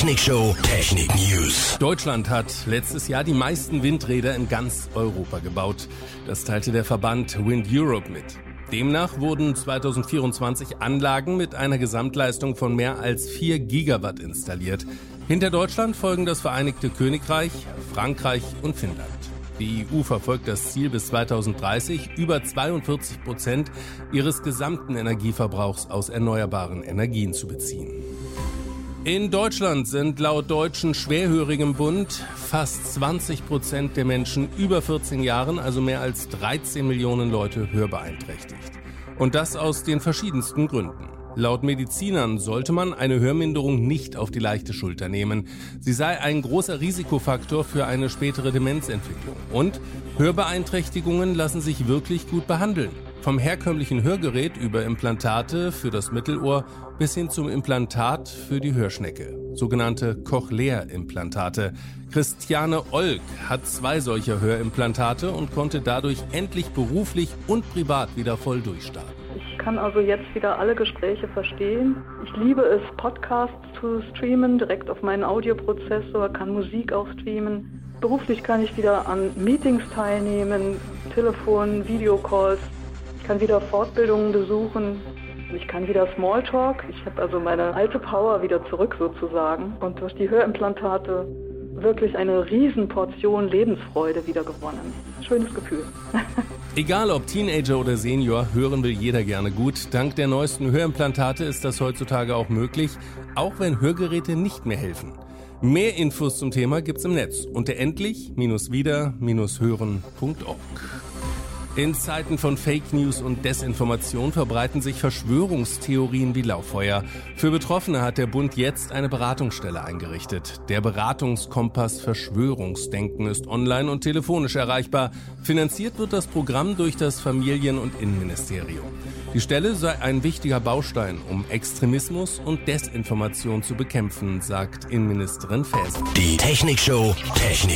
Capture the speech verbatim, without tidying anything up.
Technikshow Technik News. Deutschland hat letztes Jahr die meisten Windräder in ganz Europa gebaut. Das teilte der Verband Wind Europe mit. Demnach wurden zweitausendvierundzwanzig Anlagen mit einer Gesamtleistung von mehr als vier Gigawatt installiert. Hinter Deutschland folgen das Vereinigte Königreich, Frankreich und Finnland. Die E U verfolgt das Ziel, bis zweitausenddreißig über zweiundvierzig Prozent ihres gesamten Energieverbrauchs aus erneuerbaren Energien zu beziehen. In Deutschland sind laut Deutschen Schwerhörigem Bund fast zwanzig Prozent der Menschen über vierzehn Jahren, also mehr als dreizehn Millionen Leute, hörbeeinträchtigt. Und das aus den verschiedensten Gründen. Laut Medizinern sollte man eine Hörminderung nicht auf die leichte Schulter nehmen. Sie sei ein großer Risikofaktor für eine spätere Demenzentwicklung. Und Hörbeeinträchtigungen lassen sich wirklich gut behandeln. Vom herkömmlichen Hörgerät über Implantate für das Mittelohr bis hin zum Implantat für die Hörschnecke, sogenannte Cochlea-Implantate. Christiane Olk hat zwei solcher Hörimplantate und konnte dadurch endlich beruflich und privat wieder voll durchstarten. Ich kann also jetzt wieder alle Gespräche verstehen. Ich liebe es, Podcasts zu streamen, direkt auf meinen Audioprozessor, kann Musik auch streamen. Beruflich kann ich wieder an Meetings teilnehmen, Telefon, Videocalls. Ich kann wieder Fortbildungen besuchen. Ich kann wieder Smalltalk. Ich habe also meine alte Power wieder zurück sozusagen. Und durch die Hörimplantate wirklich eine Riesenportion Lebensfreude wieder gewonnen. Schönes Gefühl. Egal ob Teenager oder Senior, hören will jeder gerne gut. Dank der neuesten Hörimplantate ist das heutzutage auch möglich, auch wenn Hörgeräte nicht mehr helfen. Mehr Infos zum Thema gibt's im Netz unter endlich wieder hören punkt org. In Zeiten von Fake News und Desinformation verbreiten sich Verschwörungstheorien wie Lauffeuer. Für Betroffene hat der Bund jetzt eine Beratungsstelle eingerichtet. Der Beratungskompass Verschwörungsdenken ist online und telefonisch erreichbar. Finanziert wird das Programm durch das Familien- und Innenministerium. Die Stelle sei ein wichtiger Baustein, um Extremismus und Desinformation zu bekämpfen, sagt Innenministerin Faeser. Die Technikshow Technik